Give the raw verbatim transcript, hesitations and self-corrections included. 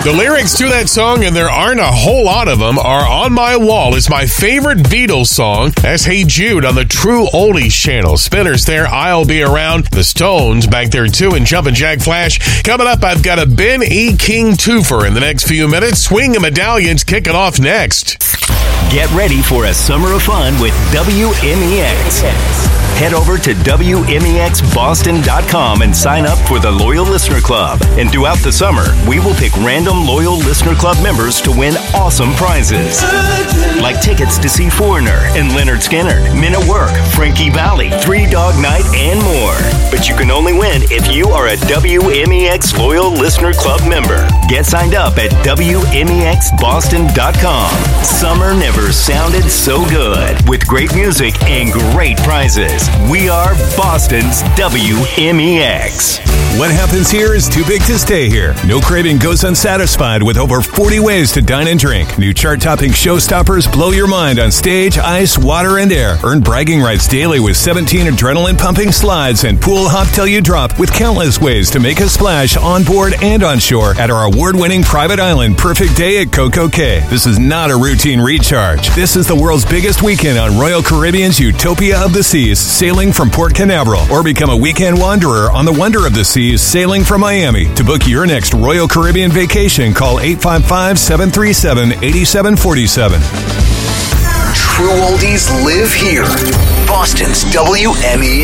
The lyrics to that song, and there aren't a whole lot of them, are On My Wall. It's my favorite Beatles song. That's Hey Jude on the True Oldies channel. Spinners there, I'll Be Around. The Stones back there too, and Jumpin' Jack Flash. Coming up, I've got a Ben E. King twofer in the next few minutes. Swing and Medallions kicking off next. Get ready for a summer of fun with W M E X. Head over to W M E X Boston dot com and sign up for the Loyal Listener Club. And throughout the summer, we will pick random Loyal Listener Club members to win awesome prizes. Like tickets to see Foreigner and Leonard Skinner, Men at Work, Frankie Valli, Three Dog Night, and more. But you can only win if you are a W M E X Loyal Listener Club member. Get signed up at W M E X Boston dot com. Summer never sounded so good. With great music and great prizes. We are Boston's W M E X. What happens here is too big to stay here. No craving goes unsatisfied with over forty ways to dine and drink. New chart-topping showstoppers blow your mind on stage, ice, water, and air. Earn bragging rights daily with seventeen adrenaline-pumping slides and pool hop till you drop with countless ways to make a splash on board and on shore at our award-winning private island, Perfect Day at Coco Cay. This is not a routine recharge. This is the world's biggest weekend on Royal Caribbean's Utopia of the Seas, sailing from Port Canaveral, or become a weekend wanderer on the Wonder of the Seas, sailing from Miami. To book your next Royal Caribbean vacation, call eight five five, seven three seven, eight seven four seven. True Oldies live here. Boston's W M E